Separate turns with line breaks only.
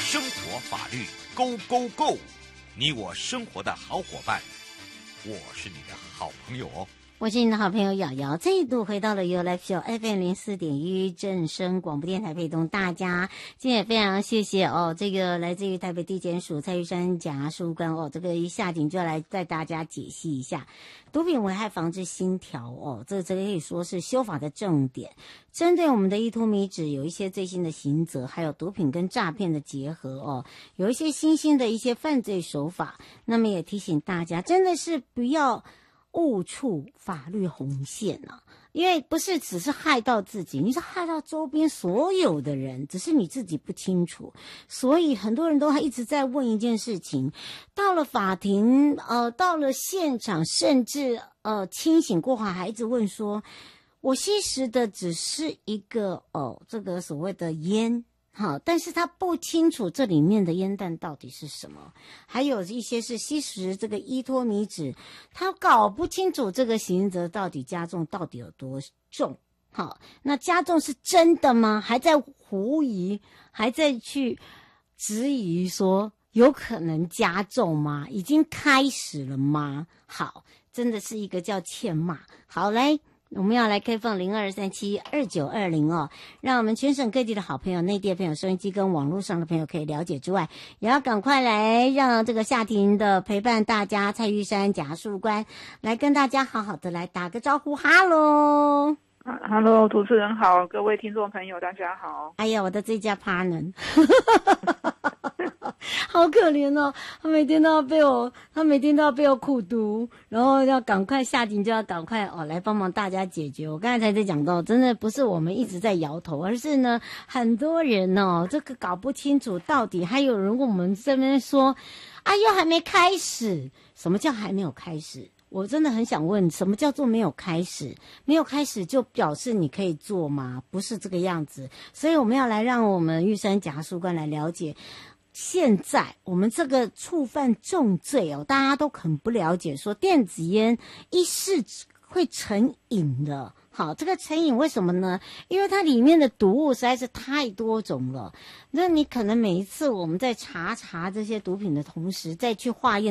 生活法律 Go Go Go， 你我生活的好伙伴，我是你的好朋友哦。
我是你的好朋友瑶瑶，再度回到了 You Life Show FM 04.1正声广播电台，陪同大家。今天也非常谢谢这个来自于台北地检署蔡玉山检察事务官这个一下庭就要来带大家解析一下毒品危害防治新条这个可以说是修法的重点。针对我们的依托米脂有一些最新的刑责，还有毒品跟诈骗的结合有一些新兴的一些犯罪手法。那么也提醒大家，真的是不要误触法律红线因为不是只是害到自己，你是害到周边所有的人，只是你自己不清楚。所以很多人都还一直在问一件事情，到了法庭到了现场，甚至清醒过后还一直问说，我吸食的只是一个这个所谓的烟，好，但是他不清楚这里面的烟弹到底是什么，还有一些是吸食这个依托米脂，他搞不清楚这个刑责到底加重到底有多重。好，那加重是真的吗？还在狐疑，还在去质疑说有可能加重吗？已经开始了吗？好，真的是一个叫欠骂。好，来我们要来开放02372920让我们全省各地的好朋友、内地的朋友、收音机跟网络上的朋友可以了解之外，也要赶快来让这个夏庭的陪伴大家蔡玉山检察事务官来跟大家好好的来打个招呼。哈喽
，Hello， 主持人好，各位听众朋友大家好。
哎呀，我的最佳 partner 好可怜他每天都要被我苦读，然后要赶快下庭就要赶快来帮忙大家解决。我刚才在讲到，真的不是我们一直在摇头，而是呢很多人这个搞不清楚到底，还有人跟我们这边说又还没开始。什么叫还没有开始？我真的很想问，什么叫做没有开始？没有开始就表示你可以做吗？不是这个样子。所以我们要来让我们玉山检察事务官来了解，现在我们这个触犯重罪大家都很不了解，说电子烟一试会成瘾的。好，这个成瘾为什么呢？因为它里面的毒物实在是太多种了。那你可能每一次我们在查这些毒品的同时，再去化验